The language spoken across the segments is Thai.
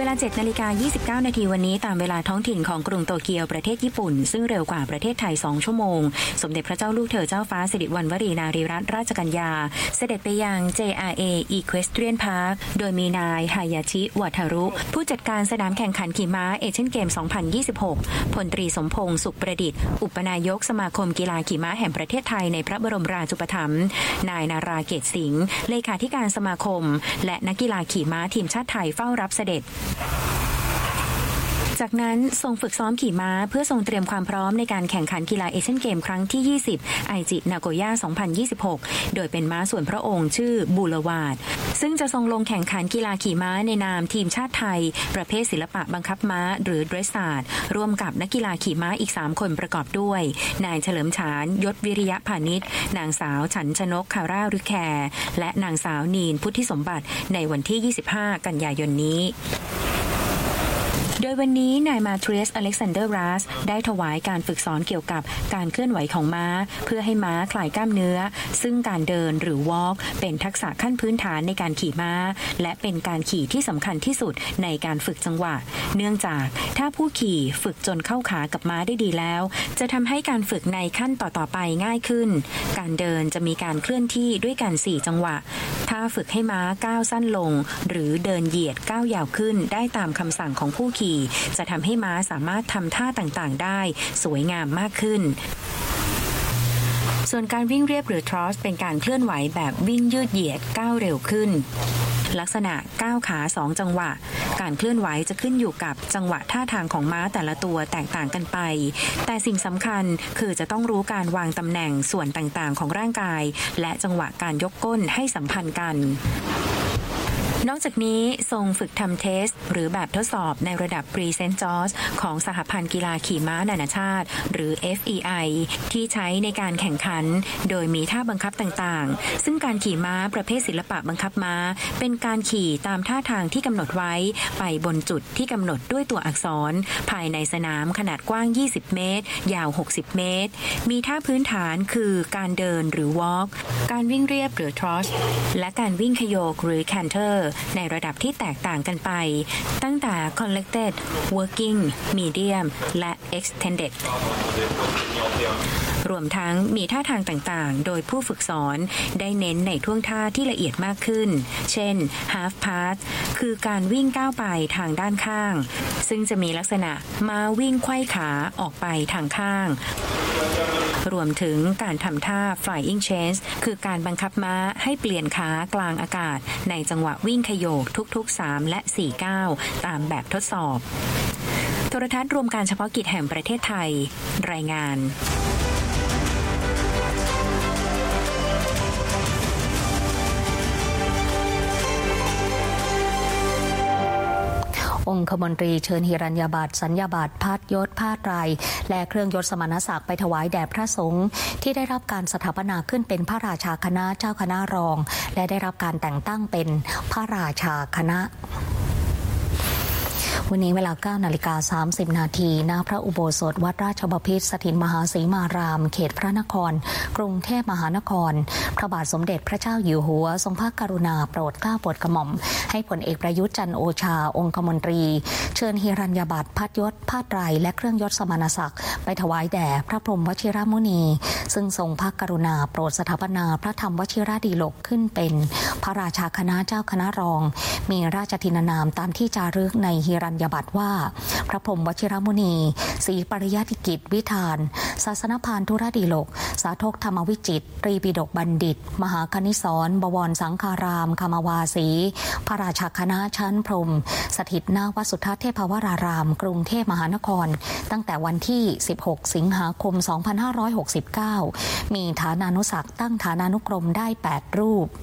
เวลา 7:29 นาทีวันนี้ตามเวลาท้องถิ่นของกรุงโตเกียวประเทศญี่ปุ่นซึ่งเร็วกว่าประเทศไทย2ชั่วโมงสมเด็จพระเจ้าลูกเธอเจ้าฟ้าสิริวัณวรีนารีรัตนราชกัญญาเสด็จไปยัง JRA Equestrian Park โดยมีนายฮายาชิวัทารุผู้จัดการสนามแข่งขันขี่ม้าเอเชียนเกม 2026 พลตรีสมพงษ์สุขประดิษฐ์อุปนายกสมาคมกีฬาขี่ม้าแห่งประเทศไทยในพระบรมราชูปถัมภ์นายนาราเกตสิงห์เลขาธิการสมาคมและนักกีฬาขี่ม้าทีมชาติไทยเฝ้ารับเสด็จจากนั้นทรงฝึกซ้อมขี่ม้าเพื่อทรงเตรียมความพร้อมในการแข่งขันกีฬาเอเชียนเกมครั้งที่ 20 ไอจินาโกย่า 2026 โดยเป็นม้าส่วนพระองค์ชื่อบูลวาดซึ่งจะทรงลงแข่งขันกีฬาขี่ม้าในนามทีมชาติไทยประเภทศิลปะบังคับม้าหรือเดรสซาร์ดร่วมกับนักกีฬาขี่ม้าอีก3คนประกอบด้วยนายเฉลิมฉานยศวิริยะพานิชนางสาวฉันชนกคาร่าฤแคร์และนางสาวนีนพุทธิสมบัติในวันที่ 25 กันยายนนี้โดยวันนี้นายมาเทรียสอเล็กซานเดอร์รัสได้ถวายการฝึกสอนเกี่ยวกับการเคลื่อนไหวของม้าเพื่อให้ม้าคลายกล้ามเนื้อซึ่งการเดินหรือวอล์กเป็นทักษะขั้นพื้นฐานในการขี่ม้าและเป็นการขี่ที่สำคัญที่สุดในการฝึกจังหวะเนื่องจากถ้าผู้ขี่ฝึกจนเข้าขากับม้าได้ดีแล้วจะทำให้การฝึกในขั้นต่อๆไปง่ายขึ้นการเดินจะมีการเคลื่อนที่ด้วยกัน4จังหวะถ้าฝึกให้ม้าก้าวสั้นลงหรือเดินเหยียดก้าวยาวขึ้นได้ตามคำสั่งของผู้ขี่จะทำให้ม้าสามารถทำท่าต่างๆได้สวยงามมากขึ้นส่วนการวิ่งเรียบหรือทรอสเป็นการเคลื่อนไหวแบบวิ่งยืดเหยียดก้าวเร็วขึ้นลักษณะก้าวขา2จังหวะการเคลื่อนไหวจะขึ้นอยู่กับจังหวะท่าทางของม้าแต่ละตัวแตกต่างกันไปแต่สิ่งสำคัญคือจะต้องรู้การวางตำแหน่งส่วนต่างๆของร่างกายและจังหวะการยกก้นให้สัมพันธ์กันนอกจากนี้ทรงฝึกทำเทสหรือแบบทดสอบในระดับ Pre-St. George ของสหพันธ์กีฬาขี่ม้านานาชาติหรือ FEI ที่ใช้ในการแข่งขันโดยมีท่าบังคับต่างๆซึ่งการขี่ม้าประเภทศิลปะบังคับม้าเป็นการขี่ตามท่าทางที่กำหนดไว้ไปบนจุดที่กำหนดด้วยตัวอักษรภายในสนามขนาดกว้าง20เมตรยาว60เมตรมีท่าพื้นฐานคือการเดินหรือ Walk การวิ่งเรียบหรือ Trot และการวิ่งขโยกหรือ Canterในระดับที่แตกต่างกันไปตั้งแต่ Collected, Working, Medium และ Extended รวมทั้งมีท่าทางต่างๆโดยผู้ฝึกสอนได้เน้นในท่วงท่าที่ละเอียดมากขึ้นเช่น Half Pass คือการวิ่งก้าวไปทางด้านข้างซึ่งจะมีลักษณะม้าวิ่งไขว้ขาออกไปทางข้างรวมถึงการทำท่า Flying Change คือการบังคับม้าให้เปลี่ยนขากลางอากาศในจังหวะวิ่งขโยกทุกๆ3และ4ก้าวตามแบบทดสอบโทรทัศน์รวมการเฉพาะกิจแห่งประเทศไทยรายงานองคมนตรีเชิญหิรัญญบัตรสัญญาบัตรพาดยศพาดไรและเครื่องยศสมณศักดิ์ไปถวายแด่พระสงฆ์ที่ได้รับการสถาปนาขึ้นเป็นพระราชาคณะเจ้าคณะรองและได้รับการแต่งตั้งเป็นพระราชาคณะวันนี้เวลา 9:30 นาทีณพระอุโบสถวัดราชบพิตรสถิตมหาสีมารามเขตพระนครกรุงเทพมหานครพระบาทสมเด็จพระเจ้าอยู่หัวทรงพระกรุณาโปรดเกล้าโปรดกระหม่อมให้พลเอกประยุทธ์จันทร์โอชาองคมนตรีเชิญหิรัญญบัตรพัดยศพาดไรและเครื่องยศสมณศักดิ์ไปถวายแด่พระพรหมวชิรมุนีซึ่งทรงพระกรุณาโปรดสถาปนาพระธรรมวชิรดีโลกขึ้นเป็นพระราชาคณะเจ้าคณะรองมีราชทินนามตามที่จารึกในหิรัญญบัตรว่าพระพรหมวชิรมุนีศรีปริยัติกิจวิธานศาสนพานธุรดีโลกสาธกธรรมวิจิตรตรีปิฎกบัณฑิตมหาคณิสรบวรสังฆารามคามวาสีพระราชาคณะชั้นพรหมสถิตณวัดสุทัศน์เทพวรารามกรุงเทพมหานครตั้งแต่วันที่16สิงหาคม2569มีฐานานุศักดิ์ตั้งฐานานุกรมได้8รูป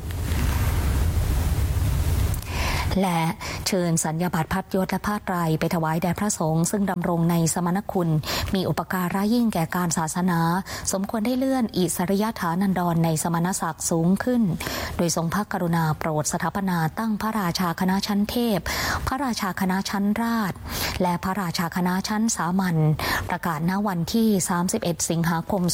และเชิญสัญญาบัตรพัดยศและพาดไรไปถวายแด่พระสงฆ์ซึ่งดำรงในสมณคุณมีอุปการะยิ่งแก่การศาสนาสมควรได้เลื่อนอิสริยฐานันดรในสมณศักดิ์สูงขึ้นโดยทรงพระกรุณาโปรดสถาปนาตั้งพระราชาคณะชั้นเทพพระราชาคณะชั้นราชและพระราชาคณะชั้นสามัญประกาศณวันที่31สิงหาคม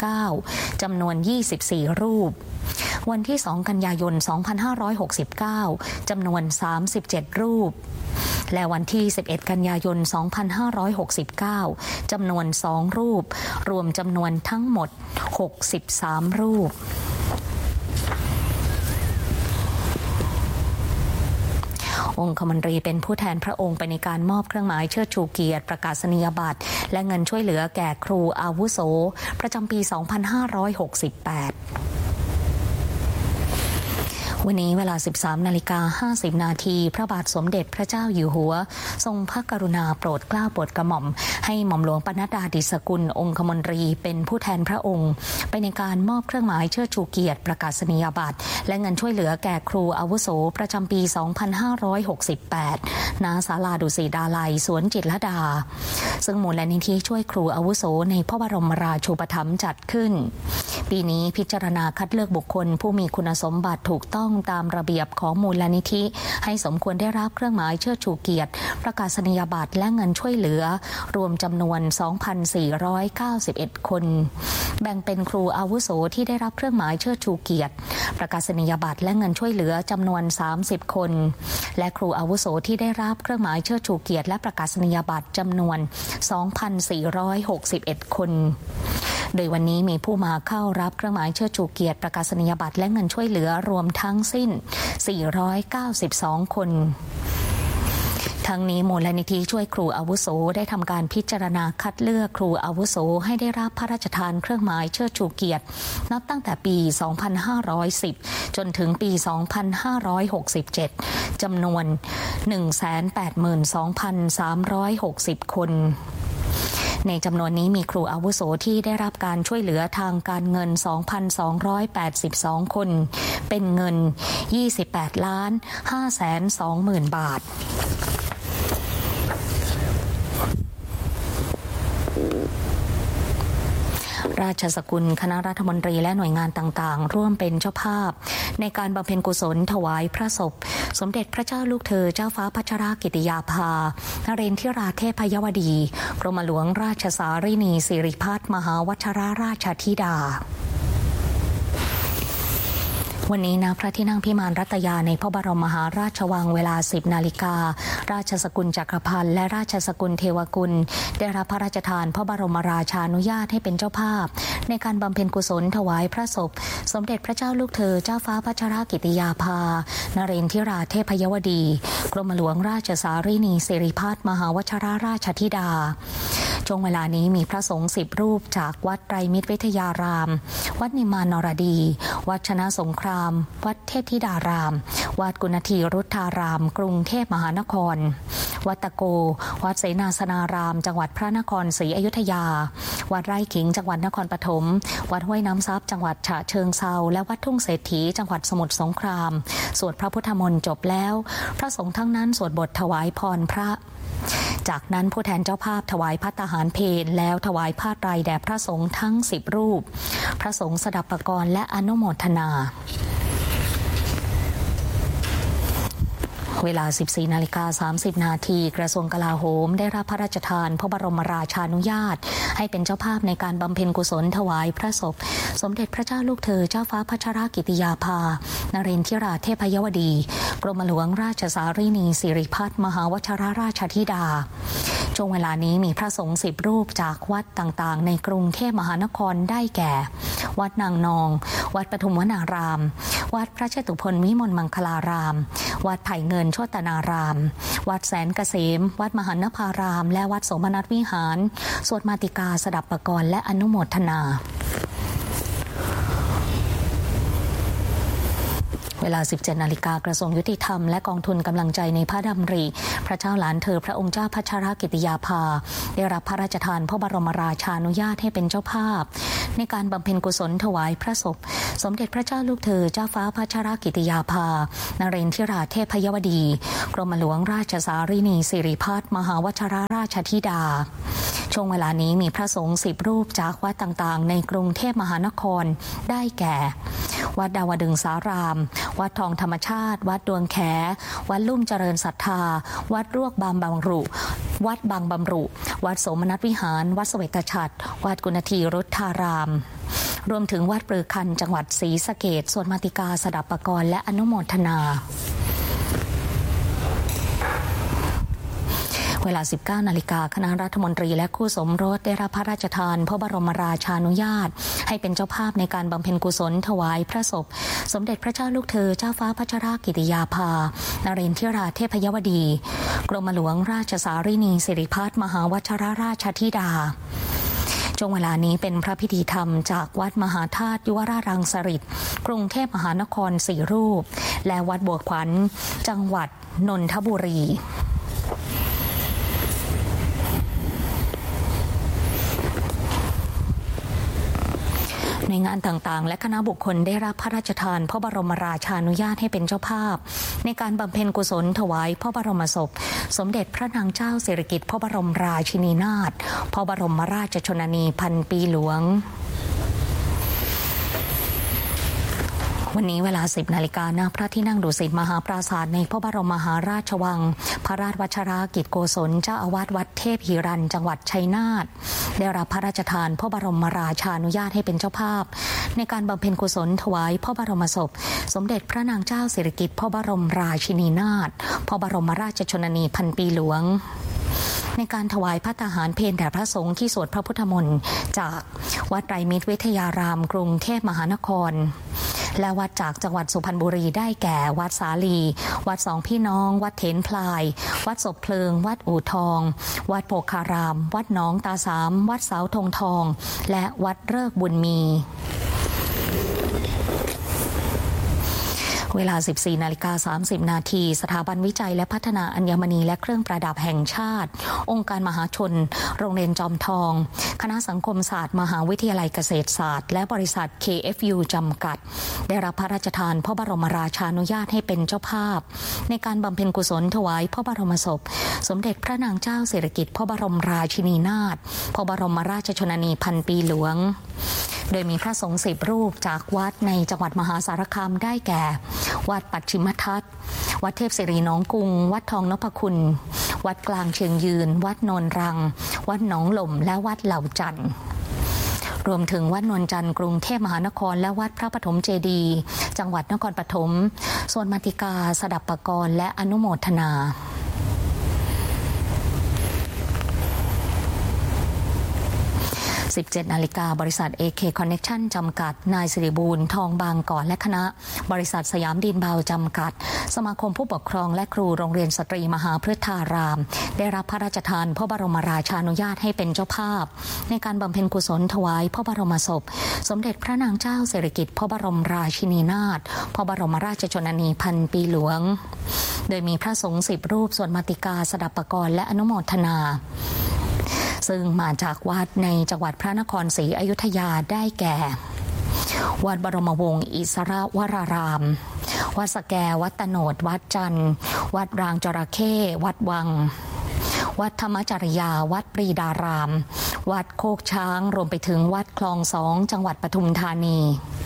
2569จำนวน24รูปวันที่2กันยายน2569 จำนวน37รูปและวันที่11กันยายน2569จำนวน2รูปรวมจำนวนทั้งหมด63รูปองคมนตรีเป็นผู้แทนพระองค์ไปในการมอบเครื่องหมายเชิดชูเกียรติประกาศนียบัตรและเงินช่วยเหลือแก่ครูอาวุโสประจำปี2568วันนี้เวลา 13:50 น.พระบาทสมเด็จพระเจ้าอยู่หัวทรงพระกรุณาโปรดเกล้าโปรดกระหม่อมให้หม่อมหลวงปนัดดา ดิษฐกุลองคมนตรีเป็นผู้แทนพระองค์ไปในการมอบเครื่องหมายเชิดชูเกียรติประกาศนียบัตรและเงินช่วยเหลือแก่ครูอาวุโสประจำปี2568ณศาลาดุสิตดาลัยสวนจิตรลดาซึ่งมูลนิธิช่วยครูอาวุโสในพระบรมราชูปถัมภ์จัดขึ้นปีนี้พิจารณาคัดเลือกบุคคลผู้มีคุณสมบัติถูกต้องตามระเบียบของมูลนิธิให้สมควรได้รับเครื่องหมายเชิดชูเกียรติประกาศนียบัตรและเงินช่วยเหลือรวมจำนวน 2,491 คนแบ่งเป็นครูอาวุโสที่ได้รับเครื่องหมายเชิดชูเกียรติประกาศนียบัตรและเงินช่วยเหลือจำนวน30คนและครูอาวุโสที่ได้รับเครื่องหมายเชิดชูเกียรติและประกาศนียบัตรจำนวน 2,461 คนโดยวันนี้มีผู้มาเข้ารับเครื่องหมายเชิดชูเกียรติประกาศนียบัตรและเงินช่วยเหลือรวมทั้งสิ้น492คนทั้งนี้มูลนิธิช่วยครูอาวุโสได้ทำการพิจารณาคัดเลือกครูอาวุโสให้ได้รับพระราชทานเครื่องหมายเชิดชูเกียรตินับตั้งแต่ปี2510จนถึงปี2567จำนวน 182,360 คนในจำนวนนี้มีครูอาวุโสที่ได้รับการช่วยเหลือทางการเงิน 2,282 คนเป็นเงิน 28,520,000 บาทราชสกุลคณะรัฐมนตรีและหน่วยงานต่างๆร่วมเป็นเจ้าภาพในการบำเพ็ญกุศลถวายพระศพสมเด็จพระเจ้าลูกเธอเจ้าฟ้าพัชรกิติยาภานเรนทิราเทพยวดีกรมหลวงราชสารินีสิริพัฒน์มหาวชิรราชธิดาวันนี้ณพระที่นั่งพิมานรัตยาในพระบรมมหาราชวังเวลา 10 นาฬิการาชสกุลจักรพันธ์และราชสกุลเทวกุลได้รับพระราชทานพระบรมราชานุญาตให้เป็นเจ้าภาพในการบำเพ็ญกุศลถวายพระศพสมเด็จพระเจ้าลูกเธอเจ้าฟ้าพัชรกิติยาภานเรนทิราเทพยวดีกรมหลวงราชสารินีสิริพัฒน์มหาวชิรราชธิดาช่วงเวลานี้มีพระสงฆ์10รูปจากวัดไตรมิตรวิทยารามวัดนิมานนรดีวัดชนะสงครามวัดเทพธิดารามวัดกุณฑีรุทธารามกรุงเทพมหานครวัดตะโกวัดเสนาสนารามจังหวัดพระนครศรีอยุธยาวัดไร่ขิงจังหวัดนครปฐมวัดห้วยน้ำซับจังหวัดฉะเชิงเทราและวัดทุ่งเศรษฐีจังหวัดสมุทรสงครามสวดพระพุทธมนต์จบแล้วพระสงฆ์ทั้งนั้นสวดบทถวายพรพระจากนั้นผู้แทนเจ้าภาพถวายภัตตาหารเพลแล้วถวายผ้าไตรแด่พระสงฆ์ทั้ง10รูปพระสงฆ์สดับปกรณ์และอนุโมทนาเวลา 14:30 น.กระทรวงกลาโหมได้รับพระราชทานพระบรมราชานุญาตให้เป็นเจ้าภาพในการบำเพ็ญกุศลถวายพระศพสมเด็จพระเจ้าลูกเธอเจ้าฟ้าพัชรกิติยาภานเรนทิราเทพยวดีกรมหลวงราชสารินีสิริพัฒน์มหาวชิรราชธิดาช่วงเวลานี้มีพระสงฆ์10รูปจากวัดต่างๆในกรุงเทพมหานครได้แก่วัดนางนองวัดปทุมวนารามวัดพระเชตุพนวิมลมังคลารามวัดไผ่เงินโชตนารามวัดแสนเกษมวัดมหันนภารามและวัดโสมนัสวิหารสวดมาติกาสดับปกรณ์และอนุโมทนาเวลา 17 นาฬิกากระทรวงยุติธรรมและกองทุนกำลังใจในพระดำริพระเจ้าหลานเธอพระองค์เจ้าพัชรกิติยาภาได้รับพระราชทานพระบรมราชานุญาตให้เป็นเจ้าภาพในการบำเพ็ญกุศลถวายพระศพสมเด็จพระเจ้าลูกเธอเจ้าฟ้าพัชรกิติยาภานเรนทิราเทพยวดีกรมหลวงราชสารินีสิริพัฒน์มหาวชิรราชธิดาช่วงเวลานี้มีพระสงฆ์10รูปจากวัดต่างๆในกรุงเทพมหานครได้แก่วัดดาวดึงสารามวัดทองธรรมชาติวัดดวงแขวัดลุ่มเจริญศรัทธาวัดรวกบางบำรุวัดบางบำรุวัดโสมนัสวิหารวัดเสวตฉัตรวัดกุณฑีรุทธารามรวมถึงวัดปรือคันจังหวัดศรีสะเกษสวดมาติกาสดับปกรณ์และอนุโมทนาเวลา 19 นาฬิกาคณะรัฐมนตรีและคู่สมรสได้รับพระราชทานพระบรมราชานุญาตให้เป็นเจ้าภาพในการบำเพ็ญกุศลถวายพระศพสมเด็จพระเจ้าลูกเธอเจ้าฟ้าพัชรกิติยาภานเรนทิราเทพยวดีกรมหลวงราชสารินีสิริพัฒน์มหาวชิรราชธิดาช่วงเวลานี้เป็นพระพิธีธรรมจากวัดมหาธาตุยุวราชรังสฤษฎ์กรุงเทพมหานคร4 รูปและวัดบัวขวัญจังหวัดนนทบุรีในงานต่างๆและคณะบุคคลได้รับพระราชทานพระบรมราชานุญาตให้เป็นเจ้าภาพในการบำเพ็ญกุศลถวายพระบรมศพสมเด็จพระนางเจ้าสิริกิติ์พระบรมราชินีนาถพระบรมราชชนนีพันปีหลวงวันนี้เวลา 10 นาฬิกาณพระที่นั่งดุสิตมหาปราสาทในพระบรมมหาราชวังพระราชวัชรกิจโกศลเจ้าอาวาสวัดเทพหิรันจังหวัดชัยนาทได้รับพระราชทานพระบรมราชานุญาตให้เป็นเจ้าภาพในการบำเพ็ญกุศลถวายพระบรมศพสมเด็จพระนางเจ้าสิริกิติ์พระบรมราชินีนาถพระบรมราชชนนีพันปีหลวงในการถวายภัตตาหารเพลแด่พระสงฆ์ที่สวดพระพุทธมนต์จากวัดไตรมิตรวิทยารามกรุงเทพมหานครและวัดจากจังหวัดสุพรรณบุรีได้แก่วัดสาลีวัดสองพี่น้องวัดเถนพลายวัดศพเพลิงวัดอู่ทองวัดโภคารามวัดหนองตาสามวัดเสาธงทองและวัดฤกษ์บุญมีเวลา 14:30 นาทีสถาบันวิจัยและพัฒนาอัญมณีและเครื่องประดับแห่งชาติองค์การมหาชนโรงเรียนจอมทองคณะสังคมศาสตร์มหาวิทยาลัยเกษตรศาสตร์และบริษัท KFU จำกัดได้รับพระราชทานพระบรมราชานุญาตให้เป็นเจ้าภาพในการบำเพ็ญกุศลถวายพระบรมศพสมเด็จพระนางเจ้าสิริกิติ์พระบรมราชินีนาถพระบรมราชชนนีพันปีหลวงโดยมีพระสงฆ์10 รูปจากวัดในจังหวัดมหาสารคามได้แก่วัดปัจฉิมทัศน์วัดเทพศิริหนองกรุงวัดทองนพคุณวัดกลางเชียงยืนวัดโนนรังวัดหนองหล่มและวัดเหล่าจันทร์รวมถึงวัดนวลจันทร์กรุงเทพมหานครและวัดพระปฐมเจดีย์จังหวัดนครปฐมส่วนมัติกาสดับปกรณ์และอนุโมทนา17 นาฬิกาบริษัท AK Connection จำกัดนายสิริบูรณ์ทองบางกอนและคณะบริษัทสยามดินเบาจำกัดสมาคมผู้ปกครองและครูโรงเรียนสตรีมหาพฤทธารามได้รับพระราชทานพระบรมราชานุญาตให้เป็นเจ้าภาพในการบำเพ็ญกุศลถวายพระบรมศพสมเด็จพระนางเจ้าสิริกิติ์พระบรมราชินีนาถพระบรมราชชนนีพันปีหลวงโดยมีพระสงฆ์10 รูปส่วนมาติกาสดับปกรณ์และอนุโมทนาซึ่งมาจากวัดในจังหวัดพระนครศรีอยุธยาได้แก่วัดบรมวงศ์อิสรวรารามวัดสแกวัดตโนดวัดจันทร์วัดรางจระเข้วัดวังวัดธรรมจริยาวัดปรีดารามวัดโคกช้างรวมไปถึงวัดคลอง2จังหวัดปทุมธานี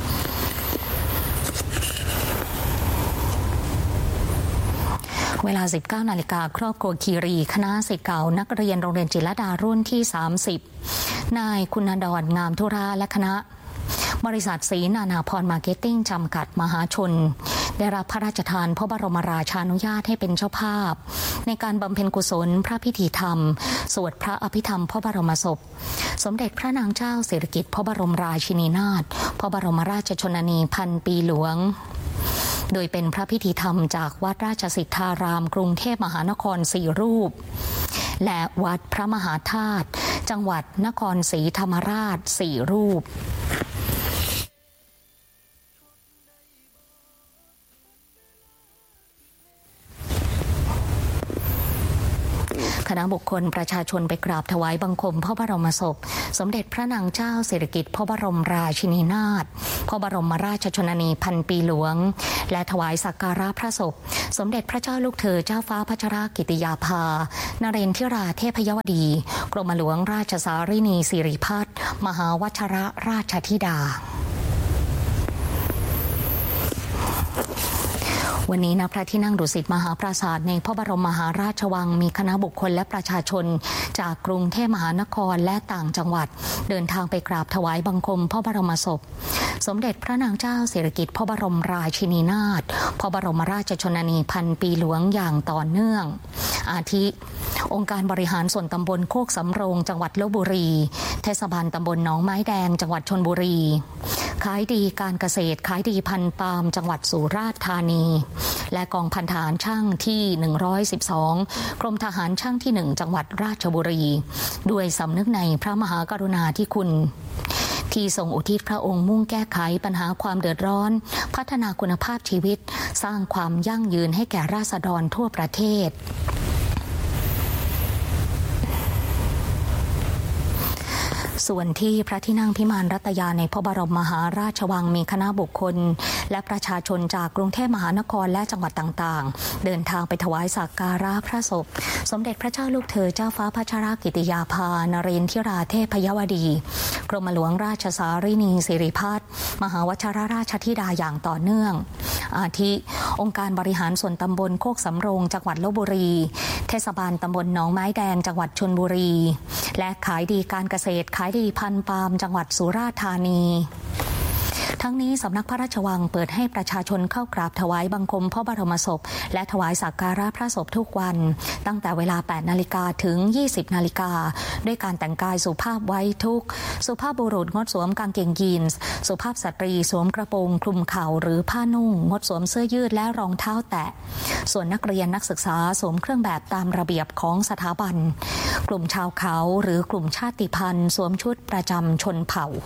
เวลา 19 นาฬิกาครอบครัวคีรีคณะศิษย์เก่านักเรียนโรงเรียนจิตรลดารุ่นที่30นายคุณดรงามธุระและคณะบริษัทศรีนานาพรมาร์เก็ตติ้งจำกัดมหาชนได้รับพระราชทานพระบรมราชานุญาตให้เป็นเจ้าภาพในการบำเพ็ญกุศลพระพิธีธรรมสวดพระอภิธรรมพระบรมศพสมเด็จพระนางเจ้าสิริกิติ์พระบรมราชินีนาถพระบรมราชชนนีพันปีหลวงโดยเป็นพระพิธีธรรมจากวัดราชสิทธารามกรุงเทพมหานคร4 รูปและวัดพระมหาธาตุจังหวัดนครศรีธรรมราช4 รูปคณะบุคคลประชาชนไปกราบถวายบังคมพระบรมศพสมเด็จพระนางเจ้าสิริกิติ์พระบรมราชินีนาถพระบรมราชชนนีพันปีหลวงและถวายสักการะพระศพสมเด็จพระเจ้าลูกเธอเจ้าฟ้าพัชรกิติยาภานเรนทิราเทพยวดีกรมหลวงราชสารินีสิริพัฒน์มหาวชิรราชธิดาวันนี้ณพระที่นั่งดุสิตมหาปราสาทในพระบรมมหาราชวังมีคณะบุคคลและประชาชนจากกรุงเทพมหานครและต่างจังหวัดเดินทางไปกราบถวายบังคมพระบรมศพสมเด็จพระนางเจ้าสิริกิติ์พระบรมราชินีนาถพระบรมราชชนนีพันปีหลวงอย่างต่อเนื่องอาทิองค์การบริหารส่วนตำบลโคกสำโรงจังหวัดลพบุรีเทศบาลตำบลหนองไม้แดงจังหวัดชลบุรีขายดีการเกษตรขายดีพันธุ์ปาล์มจังหวัดสุราษฎร์ธานีและกองพันทหารช่างที่112กรมทหารช่างที่1จังหวัดราชบุรีด้วยสำนึกในพระมหากรุณาธิคุณที่ทรงอุทิศพระองค์มุ่งแก้ไขปัญหาความเดือดร้อนพัฒนาคุณภาพชีวิตสร้างความยั่งยืนให้แก่ราษฎรทั่วประเทศส่วนที่พระที่นั่งพิมานรัตยาในพระบรมมหาราชวังมีคณะบุคคลและประชาชนจากกรุงเทพมหานครและจังหวัดต่างๆเดินทางไปถวายสักการะพระศพสมเด็จพระเจ้าลูกเธอเจ้าฟ้าพัชรกิติยาภานเรนทิราเทพยวดีกรมหลวงราชสารินีสิริพัฒน์มหาวชิรราชธิดาอย่างต่อเนื่องอาทิองค์การบริหารส่วนตำบลโคกสำโรงจังหวัดลพบุรีเทศบาลตำบลหนองไม้แดงจังหวัดชลบุรีและขายดีการเกษตรขายดีพันธุ์ปาล์มจังหวัดสุราษฎร์ธานีทั้งนี้สำนักพระราชวังเปิดให้ประชาชนเข้ากราบถวายบังคมพระบรมศพและถวายสักการะพระศพทุกวันตั้งแต่เวลา 8 นาฬิกาถึง 20 นาฬิกาด้วยการแต่งกายสุภาพไว้ทุกข์สุภาพบุรุษงดสวมกางเกงยีนส์สุภาพสตรีสวมกระโปรงคลุมเข่าหรือผ้านุ่งงดสวมเสื้อยืดและรองเท้าแตะส่วนนักเรียนนักศึกษาสวมเครื่องแบบตามระเบียบของสถาบันกลุ่มชาวเขาหรือกลุ่มชาติพันธุ์สวมชุดประจำชนเผ่า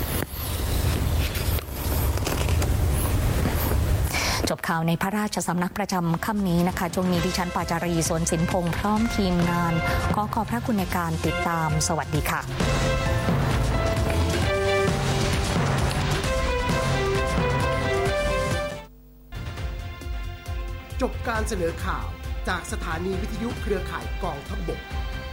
จบข่าวในพระราชสำนักประจำค่ำนี้นะคะช่วงนี้ดิฉันปาจารีสวนสินพงษ์พร้อมทีมงานขอบพระคุณในการติดตามสวัสดีค่ะจบการเสนอข่าวจากสถานีวิทยุเครือข่ายกองทัพบก